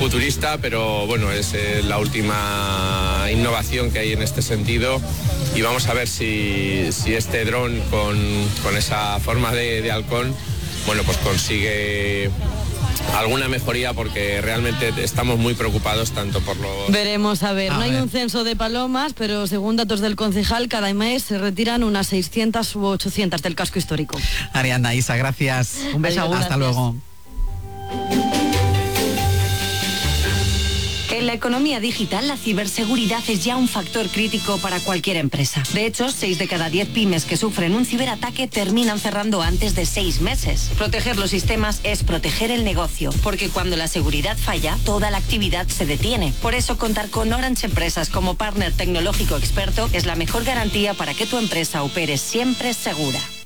futurista, pero bueno, es la última innovación que hay en este sentido y vamos a ver si este dron con esa forma de halcón, bueno, pues consigue alguna mejoría, porque realmente estamos muy preocupados tanto por los... Veremos, a ver, no hay un censo de palomas, pero según datos del concejal, cada mes se retiran unas 600 u 800 del casco histórico. Ariadna, Isa, gracias. Un beso. Hasta luego. En la economía digital, la ciberseguridad es ya un factor crítico para cualquier empresa. De hecho, 6 de cada 10 pymes que sufren un ciberataque terminan cerrando antes de 6 meses. Proteger los sistemas es proteger el negocio, porque cuando la seguridad falla, toda la actividad se detiene. Por eso, contar con Orange Empresas como partner tecnológico experto es la mejor garantía para que tu empresa opere siempre segura.